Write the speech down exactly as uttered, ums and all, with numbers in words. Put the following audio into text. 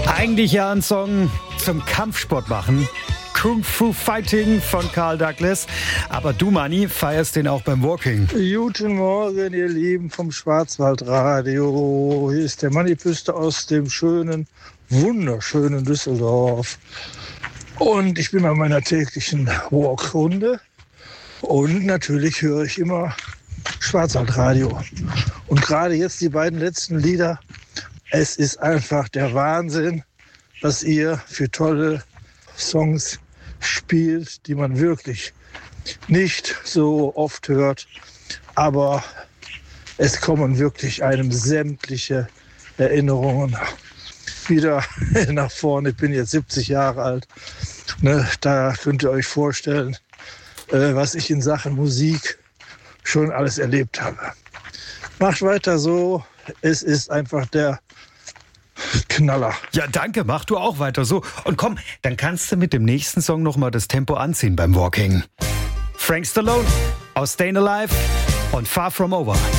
Eigentlich ja ein Song zum Kampfsport machen. Kung Fu Fighting von Carl Douglas. Aber du, Manni, feierst den auch beim Walking. Guten Morgen, ihr Lieben vom Schwarzwaldradio. Hier ist der Manni Püste aus dem schönen, wunderschönen Düsseldorf. Und ich bin bei meiner täglichen Walkrunde. Und natürlich höre ich immer Schwarzwaldradio. Und gerade jetzt die beiden letzten Lieder. Es ist einfach der Wahnsinn, was ihr für tolle Songs spielt, die man wirklich nicht so oft hört. Aber es kommen wirklich einem sämtliche Erinnerungen wieder nach vorne. Ich bin jetzt siebzig Jahre alt. Ne, da könnt ihr euch vorstellen, äh, was ich in Sachen Musik schon alles erlebt habe. Macht weiter so. Es ist einfach der Knaller. Ja, danke, mach du auch weiter so. Und komm, dann kannst du mit dem nächsten Song nochmal das Tempo anziehen beim Walking. Frank Stallone aus Stayin' Alive und Far From Over.